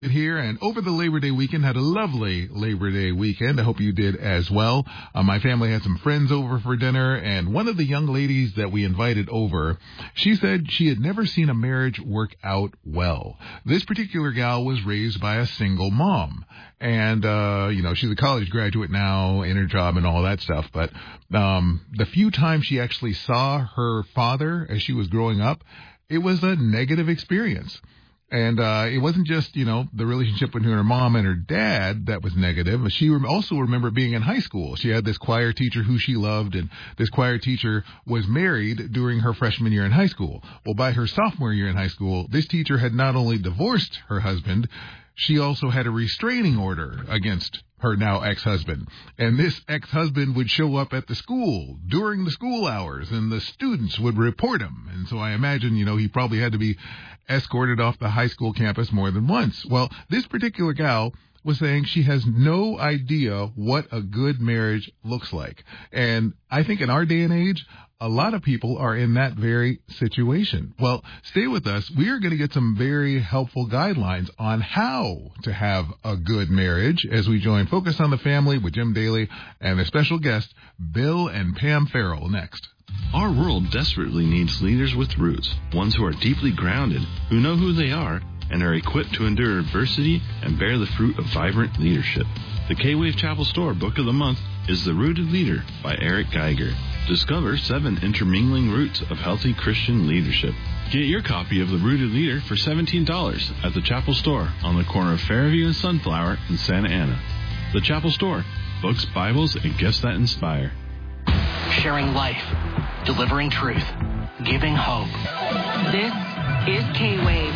Here and over the Labor Day weekend, had a lovely Labor Day weekend. I hope you did as well. My family had some friends over for dinner, and one of the young ladies that we invited over, she said she had never seen a marriage work out well. This particular gal was raised by a single mom, and she's a college graduate now in her job and all that stuff, but the few times she actually saw her father as she was growing up, it was a negative experience. And it wasn't just, the relationship between her mom and her dad that was negative. She also remembered being in high school. She had this choir teacher who she loved, and this choir teacher was married during her freshman year in high school. Well, by her sophomore year in high school, this teacher had not only divorced her husband, she also had a restraining order against her now ex-husband. And this ex-husband would show up at the school during the school hours, and the students would report him. And so I imagine, he probably had to be escorted off the high school campus more than once. Well, this particular gal was saying she has no idea what a good marriage looks like. And I think in our day and age, a lot of people are in that very situation. Well, stay with us. We are going to get some very helpful guidelines on how to have a good marriage as we join Focus on the Family with Jim Daly and a special guest, Bill and Pam Farrell, next. Our world desperately needs leaders with roots, ones who are deeply grounded, who know who they are, and are equipped to endure adversity and bear the fruit of vibrant leadership. The K-Wave Chapel Store Book of the Month is The Rooted Leader by Eric Geiger. Discover 7 intermingling roots of healthy Christian leadership. Get your copy of The Rooted Leader for $17 at the Chapel Store on the corner of Fairview and Sunflower in Santa Ana. The Chapel Store, books, Bibles, and gifts that inspire. Sharing life, delivering truth, giving hope. This is K-Wave.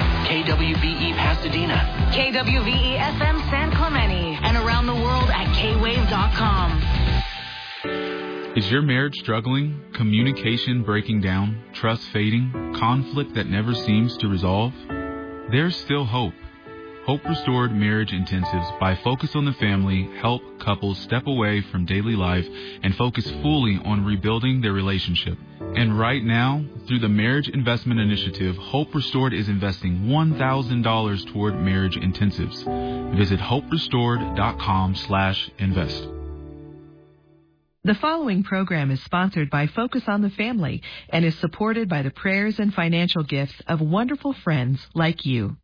KWVE Pasadena. KWVE FM San Clemente. And around the world at kwave.com. Is your marriage struggling? Communication breaking down? Trust fading? Conflict that never seems to resolve? There's still hope. Hope Restored Marriage Intensives by Focus on the Family help couples step away from daily life and focus fully on rebuilding their relationship. And right now, through the Marriage Investment Initiative, Hope Restored is investing $1,000 toward marriage intensives. Visit hoperestored.com/invest. The following program is sponsored by Focus on the Family and is supported by the prayers and financial gifts of wonderful friends like you.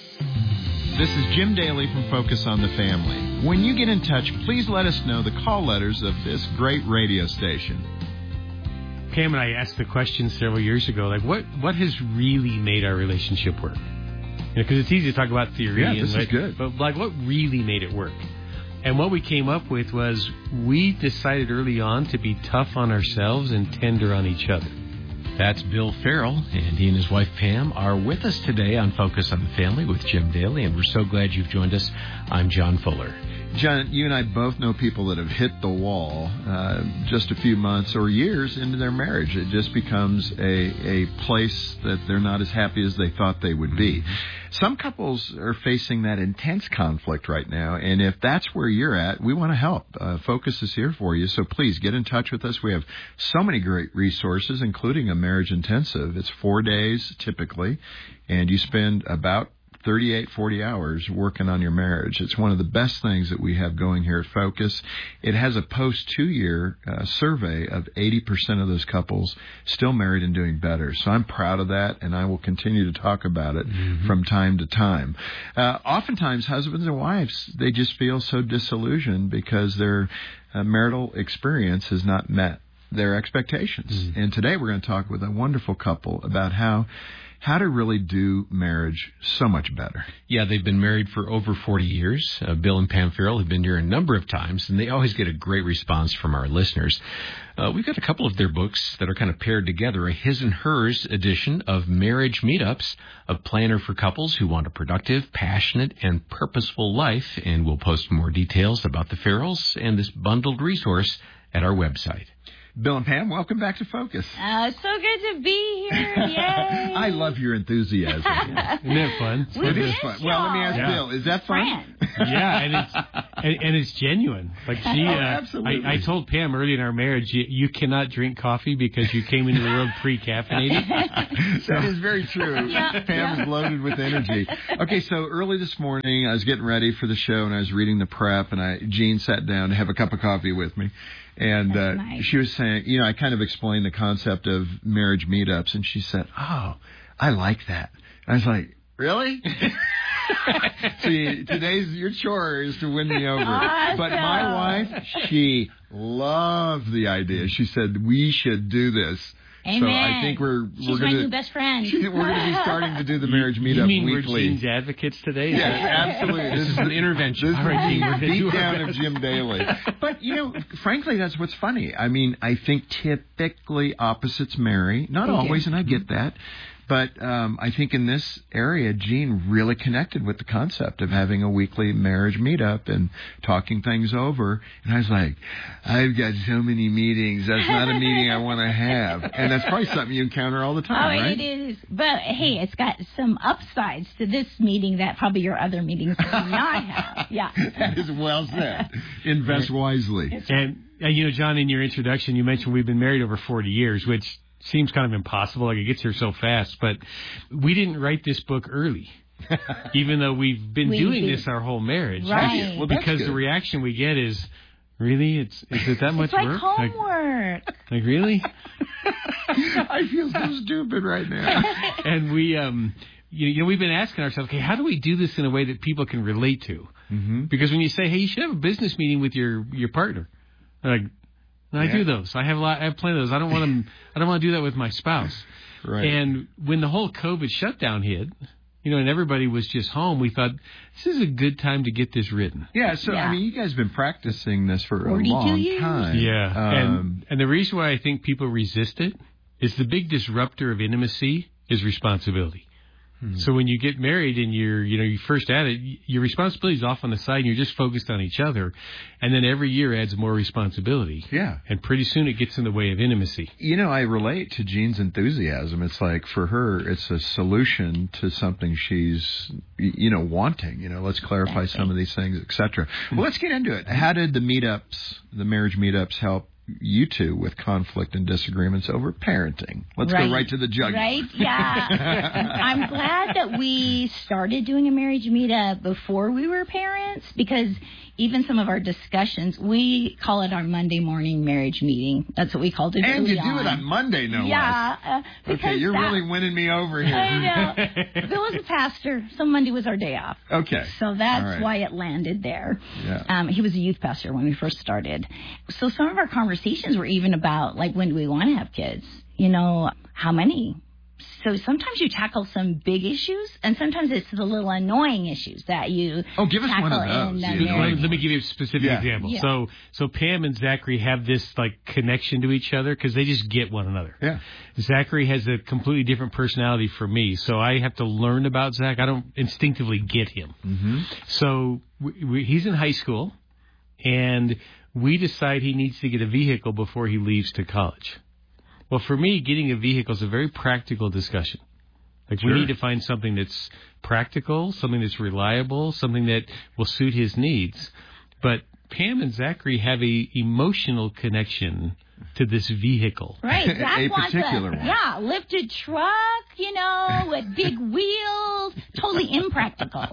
This is Jim Daly from Focus on the Family. When you get in touch, please let us know the call letters of this great radio station. Pam and I asked the question several years ago, like, what has really made our relationship work? Because it's easy to talk about theory. Yeah, this is good. But, what really made it work? And what we came up with was we decided early on to be tough on ourselves and tender on each other. That's Bill Farrell, and he and his wife Pam are with us today on Focus on the Family with Jim Daly, and we're so glad you've joined us. I'm John Fuller. John, you and I both know people that have hit the wall just a few months or years into their marriage. It just becomes a place that they're not as happy as they thought they would be. Some couples are facing that intense conflict right now, and if that's where you're at, we want to help. Focus is here for you, so please get in touch with us. We have so many great resources, including a marriage intensive. It's 4 days typically, and you spend about 38, 40 hours working on your marriage. It's one of the best things that we have going here at Focus. It has a post-2-year survey of 80% of those couples still married and doing better. So I'm proud of that, and I will continue to talk about it from time to time. Oftentimes, husbands and wives, they just feel so disillusioned because their marital experience has not met their expectations. And today we're going to talk with a wonderful couple about how to really do marriage so much better. Yeah, they've been married for over 40 years. Bill and Pam Farrell have been here a number of times, and they always get a great response from our listeners. We've got a couple of their books that are kind of paired together, a his and hers edition of Marriage Meetups, a planner for couples who want a productive, passionate, and purposeful life, and we'll post more details about the Farrells and this bundled resource at our website. Bill and Pam, welcome back to Focus. It's so good to be here. Yay. I love your enthusiasm. Isn't that fun? It is fun. Well, let me ask Bill, is that fun? Yeah, and it's genuine. Like she, absolutely. I told Pam early in our marriage, you cannot drink coffee because you came into the world pre-caffeinated. That is very true. Pam is loaded with energy. Okay, so early this morning, I was getting ready for the show, and I was reading the prep, and Jean sat down to have a cup of coffee with me. And nice. She was saying, I kind of explained the concept of marriage meetups, and she said, "Oh, I like that." I was like, "Really?" See, today's your chore is to win me over. Awesome. But my wife, she loved the idea. She said, "We should do this." Amen. So I think She's my new best friend. We're going to be starting to do the marriage meetup You mean weekly. we're Gene's advocates today? Yes, absolutely. This is an intervention. This All right, Gene, we're is gonna the do beat our down of best. Jim Daly. But, frankly, that's what's funny. I mean, I think typically opposites marry. Not always, and I get that. But I think in this area, Gene really connected with the concept of having a weekly marriage meetup and talking things over. And I was like, I've got so many meetings. That's not a meeting I want to have. And that's probably something you encounter all the time, right? It is. But, hey, it's got some upsides to this meeting that probably your other meetings do not have. Yeah. That is well said. Invest wisely. And, John, in your introduction, you mentioned we've been married over 40 years, which seems kind of impossible. Like, it gets here so fast. But we didn't write this book early, even though we've been doing this our whole marriage. Right. Well, that's because good. the reaction we get is, really? Is it that much It's like work? homework. Like, really? I feel so stupid right now. And we, we've been asking ourselves, okay, how do we do this in a way that people can relate to? Mm-hmm. Because when you say, hey, you should have a business meeting with your partner, they're like, I do those. I have plenty of those. I don't want to do that with my spouse. Right. And when the whole COVID shutdown hit, and everybody was just home, we thought this is a good time to get this written. Yeah. So I mean, you guys have been practicing this for a 42 long years. time. Yeah. And the reason why I think people resist it is the big disruptor of intimacy is responsibility. So when you get married and you're first at it, your responsibility is off on the side and you're just focused on each other. And then every year adds more responsibility. Yeah. And pretty soon it gets in the way of intimacy. I relate to Jean's enthusiasm. It's like for her, it's a solution to something she's, wanting. Let's clarify some of these things, etc. Well, let's get into it. How did the marriage meetups help you two with conflict and disagreements over parenting? Let's go right to the jugular. Right, yeah. I'm glad that we started doing a marriage meetup before we were parents, because even some of our discussions, we call it our Monday morning marriage meeting. That's what we called it. And you do it on Monday, no less. Yeah. Okay, you're really winning me over here. I know. Bill was a pastor, so Monday was our day off. Okay. So that's why it landed there. Yeah. He was a youth pastor when we first started. So some of our conversations were even about, like, when do we want to have kids? How many? So sometimes you tackle some big issues, and sometimes it's the little annoying issues that you give us tackle one of those. Let me give you a specific example. Yeah. So Pam and Zachary have this connection to each other because they just get one another. Yeah. Zachary has a completely different personality from me, so I have to learn about Zach. I don't instinctively get him. Mm-hmm. So he's in high school, and we decide he needs to get a vehicle before he leaves to college. Well, for me, getting a vehicle is a very practical discussion. We need to find something that's practical, something that's reliable, something that will suit his needs. But Pam and Zachary have a emotional connection to this vehicle. Right, Zach a wants particular one. Yeah, lifted truck, with big wheels, totally impractical.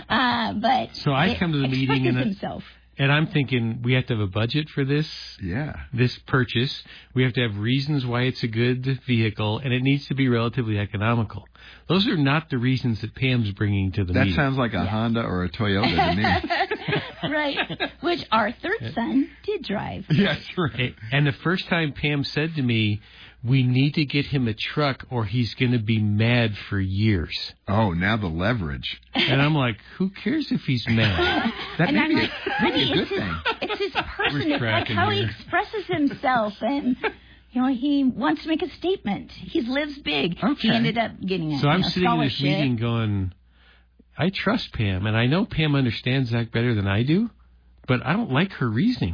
But so I come to the meeting and I'm thinking we have to have a budget for this. Yeah. This purchase. We have to have reasons why it's a good vehicle, and it needs to be relatively economical. Those are not the reasons that Pam's bringing to the meeting. That sounds like a Honda or a Toyota to me. Right. Which our third son did drive. Yes, right. And the first time Pam said to me, we need to get him a truck or he's going to be mad for years. Oh, now the leverage. And I'm like, who cares if he's mad? That may be honey, a good thing. It's his person. It's like how he expresses himself. And, he wants to make a statement. He lives big. Okay. He ended up getting a So I'm sitting in this scholarship. meeting going, I trust Pam. And I know Pam understands Zach better than I do. But I don't like her reasoning.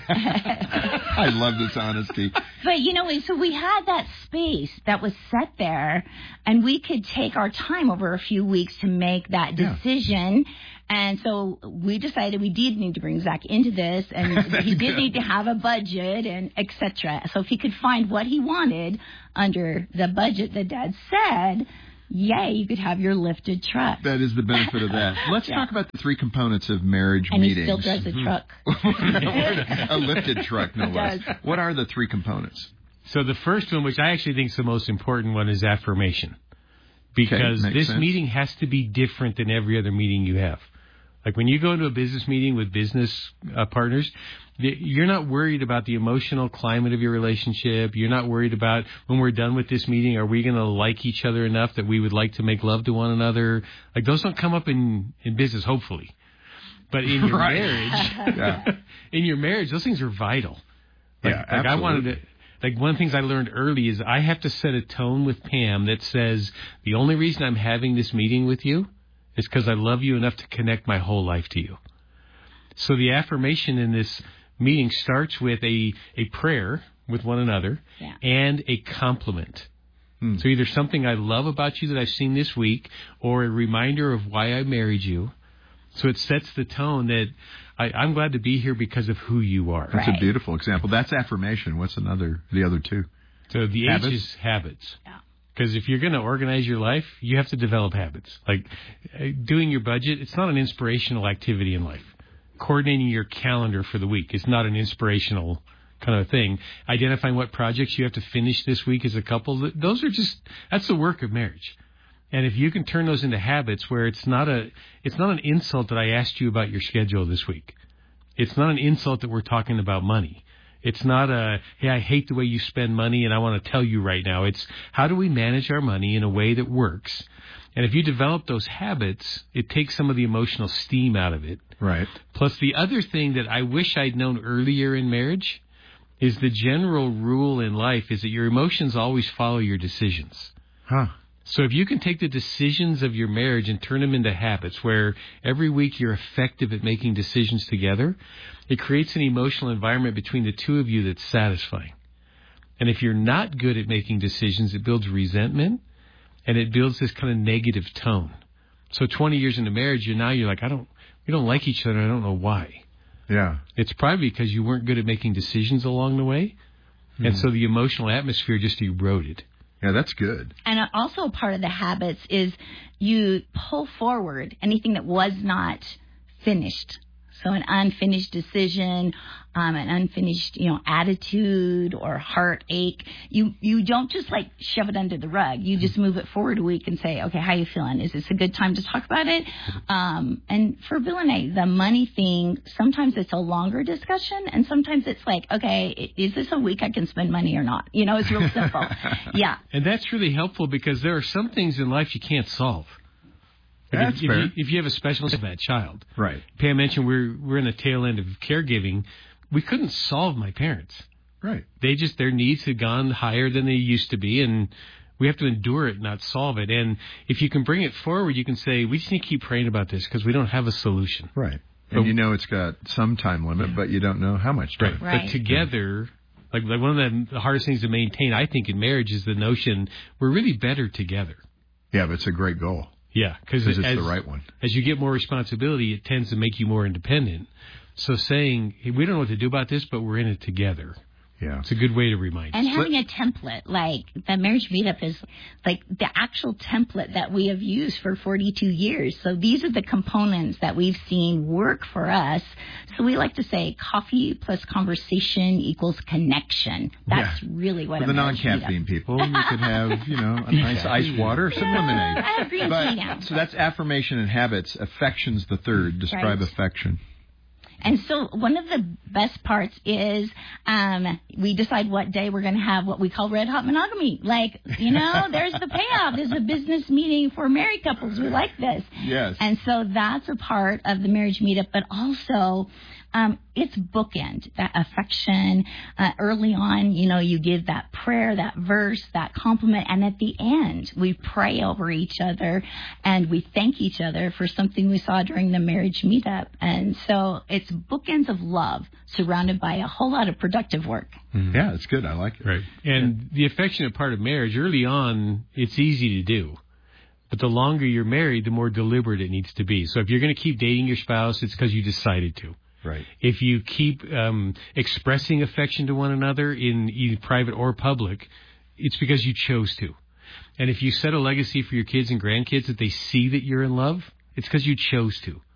I love this honesty. But, so we had that space that was set there, and we could take our time over a few weeks to make that decision. And so we decided we did need to bring Zach into this, and he did need to have a budget and etc. So if he could find what he wanted under the budget that Dad said, yay, you could have your lifted truck. That is the benefit of that. Let's talk about the three components of marriage meetings. And he still drives a truck. A lifted truck, no less. What are the three components? So the first one, which I actually think is the most important one, is affirmation. Because this meeting has to be different than every other meeting you have. Like when you go into a business meeting with business partners, you're not worried about the emotional climate of your relationship. You're not worried about when we're done with this meeting, are we going to like each other enough that we would like to make love to one another? Like those don't come up in business, hopefully. But in your marriage, in your marriage, those things are vital. Like I wanted to. Like one of the things I learned early is I have to set a tone with Pam that says the only reason I'm having this meeting with you is because I love you enough to connect my whole life to you. So the affirmation in this meeting starts with a prayer with one another and a compliment. So either something I love about you that I've seen this week or a reminder of why I married you. So it sets the tone that I'm glad to be here because of who you are. That's a beautiful example. That's affirmation. What's the other two? So the H is habits. Yeah. Because if you're going to organize your life, you have to develop habits. Like doing your budget, it's not an inspirational activity in life. Coordinating your calendar for the week is not an inspirational kind of thing. Identifying what projects you have to finish this week as a couple, that's the work of marriage. And if you can turn those into habits where it's not an insult that I asked you about your schedule this week. It's not an insult that we're talking about money. It's not hey, I hate the way you spend money and I want to tell you right now. It's how do we manage our money in a way that works? And if you develop those habits, it takes some of the emotional steam out of it. Right. Plus the other thing that I wish I'd known earlier in marriage is the general rule in life is that your emotions always follow your decisions. Huh. So if you can take the decisions of your marriage and turn them into habits where every week you're effective at making decisions together, it creates an emotional environment between the two of you that's satisfying. And if you're not good at making decisions, it builds resentment and it builds this kind of negative tone. So 20 years into marriage, you're like, we don't like each other. I don't know why. Yeah. It's probably because you weren't good at making decisions along the way. And so the emotional atmosphere just eroded. Yeah, that's good. And also part of the habits is you pull forward anything that was not finished. So an unfinished decision, an unfinished, attitude or heartache. You don't just like shove it under the rug. You just move it forward a week and say, okay, how you feeling? Is this a good time to talk about it? And for Bill and I, the money thing, sometimes it's a longer discussion and sometimes it's like, okay, is this a week I can spend money or not? It's real simple. Yeah. And that's really helpful because there are some things in life you can't solve. That's fair. If you have a specialist of that child. Right. Pam mentioned we're in the tail end of caregiving. We couldn't solve my parents. Right. Their needs had gone higher than they used to be, and we have to endure it, not solve it. And if you can bring it forward, you can say, we just need to keep praying about this because we don't have a solution. Right. And it's got some time limit, but you don't know how much time. Right. But together, like one of the hardest things to maintain, I think, in marriage is the notion we're really better together. Yeah, but it's a great goal. Yeah, because it's the right one. As you get more responsibility, it tends to make you more independent. So saying, hey, we don't know what to do about this, but we're in it together. Yeah. It's a good way to remind us. And having a template, like the marriage meetup is like the actual template that we have used for 42 years. So these are the components that we've seen work for us. So we like to say coffee plus conversation equals connection. That's really what for the non-caffeine people, you could have, a nice ice water or some lemonade. I have green tea now. So that's affirmation and habits. Affection's the third. Describe affection. And so one of the best parts is we decide what day we're going to have what we call red hot monogamy. Like, there's the payoff. There's a business meeting for married couples. We like this. Yes. And so that's a part of the marriage meetup, but also it's bookend, that affection. Early on, you give that prayer, that verse, that compliment, and at the end, we pray over each other and we thank each other for something we saw during the marriage meetup. And so it's bookends of love surrounded by a whole lot of productive work. Mm-hmm. Yeah, it's good. I like it. Right. And the affectionate part of marriage, early on, it's easy to do. But the longer you're married, the more deliberate it needs to be. So if you're going to keep dating your spouse, it's because you decided to. Right. If you keep expressing affection to one another in either private or public, it's because you chose to. And if you set a legacy for your kids and grandkids that they see that you're in love, it's because you chose to.